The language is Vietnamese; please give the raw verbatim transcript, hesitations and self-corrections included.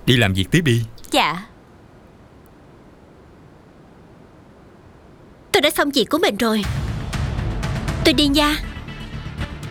Đi làm việc tiếp đi. Dạ. Tôi đã xong việc của mình rồi. Tôi đi nha.